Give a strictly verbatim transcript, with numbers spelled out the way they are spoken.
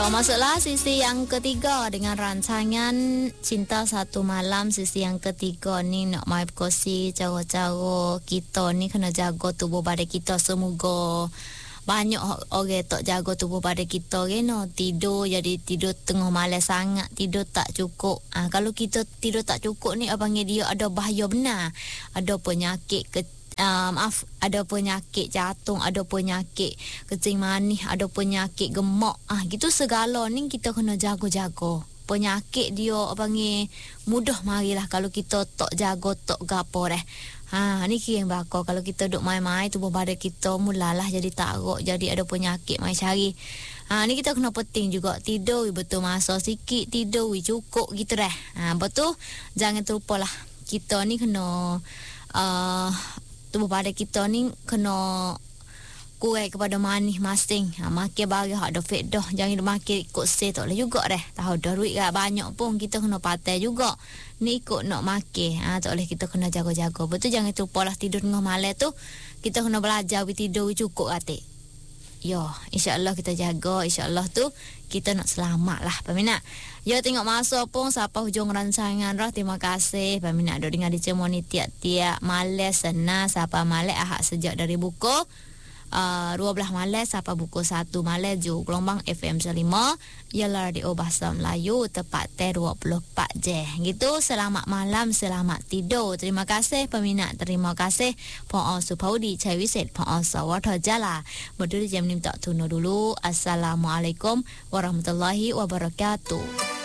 Ya, masuklah sisi yang ketiga dengan rancangan Cinta Satu Malam. Sisi yang ketiga ni nak mai berkongsi cara-cara kita ni kena jaga tubuh badan kita. Semoga banyak orang tak jaga tubuh badan kita kan, no? Tidur jadi tidur tengah malam sangat, tidur tak cukup. Ah, kalau kita tidur tak cukup ni apa panggil dia ada bahaya benar. Ada penyakit ke Uh, maaf, ada penyakit jantung, ada penyakit kencing manis, ada penyakit gemuk. Ah, gitu segala ni kita kena jaga-jaga. Penyakit dia apa panggil mudah marilah kalau kita tak jaga, tak gapo dah. Ha, ni kira yang bakal kalau kita duk main-main tubuh badan kita mulalah jadi taruk, jadi ada penyakit mai cari. Ha, ni kita kena penting juga tidur betul masa sikit, tidur cukup gitu dah. Ha, betul. Jangan terlupalah kita ni kena uh, tubuh badan kita ni kena kurang kepada manis masing. Ha, makan barang ada fat dah. Jangan makan ikut sel tak boleh juga dah. Tahu dah duit gak banyak pun kita kena patai juga. Ni ikut nak makan. Ha, tak boleh, kita kena jaga-jaga. Betul, jangan terlupalah tidur tengah malam tu. Kita kena belajar tidur cukup atik. Ya, insya-Allah kita jaga, insya-Allah tu kita nak selamat lah peminat. Ya, tengok masa pun sampai hujung rancangan dah. Terima kasih peminat duk dengar di Cemoni tiap-tiap malam senang sampai malam Ahad sejak dari buku uh, dua belas malam sampai buku satu malam ju gelombang F M lima ialah radio bahasa Melayu tepat teh dua puluh empat jam. Gitu, selamat malam, selamat tidur. Terima kasih peminat, terima kasih Puan Supaudi Cai Wiset, Puan Sawata Jala. Berdiri jam ni tak tunu dulu. Assalamualaikum warahmatullahi wabarakatuh.